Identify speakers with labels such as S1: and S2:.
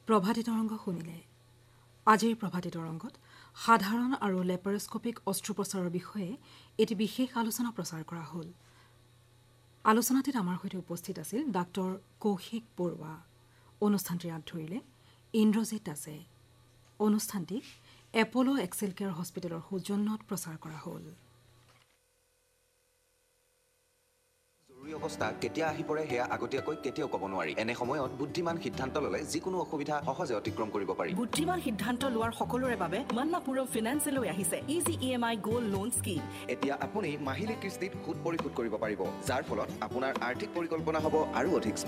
S1: প্ৰভাতী তৰংগ শুনিলে। আজিৰ প্ৰভাতী তৰংগত সাধাৰণ আৰু লেপাৰস্কোপিক অস্ত্ৰোপচাৰৰ বিষয়ে এটি বিশেষ আলোচনা প্ৰচাৰ কৰা হ'ল। আলোচনাটিত আমাৰ সৈতে উপস্থিত আছিল ডাক্তৰ কৌশিক বৰুৱা। অনুষ্ঠানটিৰ হাত ধৰিলে ইন্দ্ৰজিৎ দাসে। অনুষ্ঠানটি এপল' এক্সেল কেয়াৰ হস্পিটেলৰ সৌজন্যত প্ৰচাৰ কৰা হ'ল।
S2: জৰুৰী অৱস্থা কেতিয়া আহি পৰে সেয়া আগতীয়াকৈ কেতিয়াও ক'ব নোৱাৰি। এনে সময়ত বুদ্ধিমান সিদ্ধান্ত ল'লে যিকোনো অসুবিধা সহজে অতিক্ৰম কৰিব পাৰি।
S3: বুদ্ধিমান সিদ্ধান্ত লোৱাৰ সকলোৰে বাবে মান্নাপুৰম ফিনান্সে লৈ আহিছে easy EMI gold loan scheme.
S2: এতিয়া আপুনি মাহিলী কিস্তিত সুদ পৰিশোধ কৰিব পাৰিব, যাৰ ফলত আপোনাৰ আৰ্থিক পৰিকল্পনা হ'ব আৰু অধিক